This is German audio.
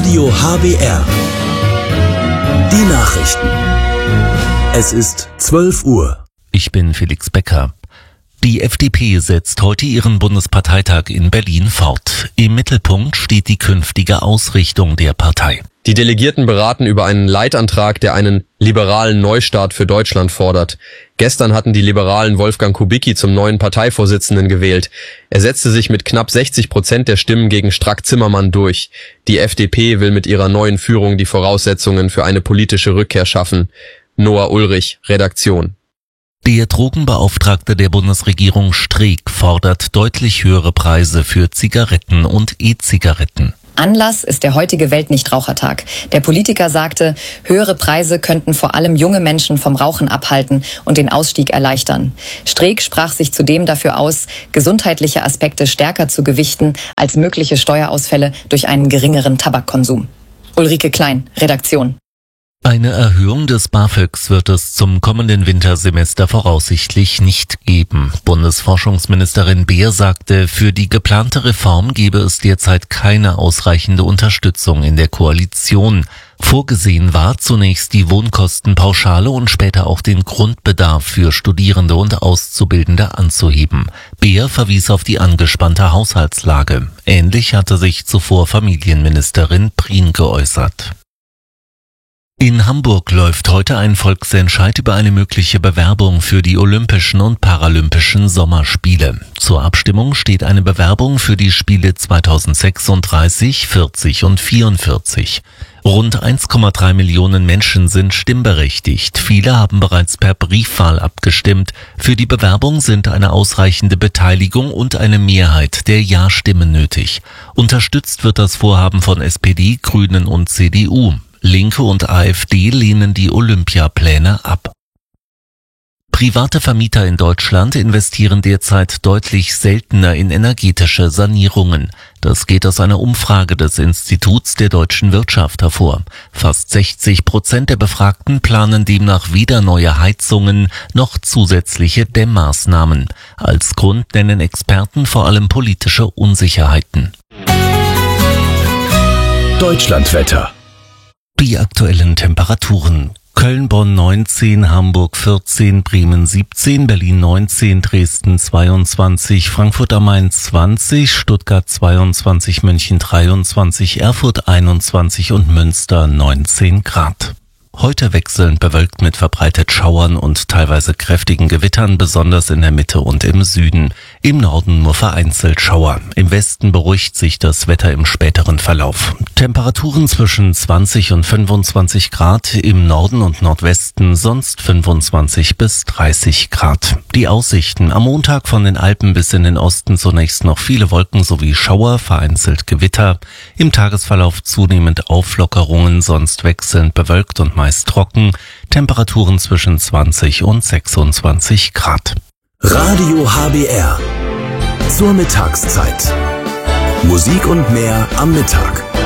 Radio HBR. Die Nachrichten. Es ist 12 Uhr. Ich bin Felix Becker. Die FDP setzt heute ihren Bundesparteitag in Berlin fort. Im Mittelpunkt steht die künftige Ausrichtung der Partei. Die Delegierten beraten über einen Leitantrag, der einen liberalen Neustart für Deutschland fordert. Gestern hatten die Liberalen Wolfgang Kubicki zum neuen Parteivorsitzenden gewählt. Er setzte sich mit knapp 60% der Stimmen gegen Strack-Zimmermann durch. Die FDP will mit ihrer neuen Führung die Voraussetzungen für eine politische Rückkehr schaffen. Noah Ulrich, Redaktion. Der Drogenbeauftragte der Bundesregierung Streeck fordert deutlich höhere Preise für Zigaretten und E-Zigaretten. Anlass ist der heutige Weltnichtrauchertag. Der Politiker sagte, höhere Preise könnten vor allem junge Menschen vom Rauchen abhalten und den Ausstieg erleichtern. Streeck sprach sich zudem dafür aus, gesundheitliche Aspekte stärker zu gewichten als mögliche Steuerausfälle durch einen geringeren Tabakkonsum. Ulrike Klein, Redaktion. Eine Erhöhung des BAföGs wird es zum kommenden Wintersemester voraussichtlich nicht geben. Bundesforschungsministerin Beer sagte, für die geplante Reform gebe es derzeit keine ausreichende Unterstützung in der Koalition. Vorgesehen war zunächst die Wohnkostenpauschale und später auch den Grundbedarf für Studierende und Auszubildende anzuheben. Beer verwies auf die angespannte Haushaltslage. Ähnlich hatte sich zuvor Familienministerin Prien geäußert. In Hamburg läuft heute ein Volksentscheid über eine mögliche Bewerbung für die Olympischen und Paralympischen Sommerspiele. Zur Abstimmung steht eine Bewerbung für die Spiele 2036, 40 und 44. Rund 1,3 Millionen Menschen sind stimmberechtigt. Viele haben bereits per Briefwahl abgestimmt. Für die Bewerbung sind eine ausreichende Beteiligung und eine Mehrheit der Ja-Stimmen nötig. Unterstützt wird das Vorhaben von SPD, Grünen und CDU. Linke und AfD lehnen die Olympiapläne ab. Private Vermieter in Deutschland investieren derzeit deutlich seltener in energetische Sanierungen. Das geht aus einer Umfrage des Instituts der deutschen Wirtschaft hervor. Fast 60% der Befragten planen demnach weder neue Heizungen noch zusätzliche Dämmmaßnahmen. Als Grund nennen Experten vor allem politische Unsicherheiten. Deutschlandwetter. Die aktuellen Temperaturen: Köln, Bonn 19, Hamburg 14, Bremen 17, Berlin 19, Dresden 22, Frankfurt am Main 20, Stuttgart 22, München 23, Erfurt 21 und Münster 19 Grad. Heute wechselnd bewölkt mit verbreitet Schauern und teilweise kräftigen Gewittern, besonders in der Mitte und im Süden. Im Norden nur vereinzelt Schauer. Im Westen beruhigt sich das Wetter im späteren Verlauf. Temperaturen zwischen 20 und 25 Grad, im Norden und Nordwesten sonst 25 bis 30 Grad. Die Aussichten: am Montag von den Alpen bis in den Osten zunächst noch viele Wolken sowie Schauer, vereinzelt Gewitter. Im Tagesverlauf zunehmend Auflockerungen, sonst wechselnd bewölkt und meist trocken, Temperaturen zwischen 20 und 26 Grad. Radio HBR. Zur Mittagszeit. Musik und mehr am Mittag.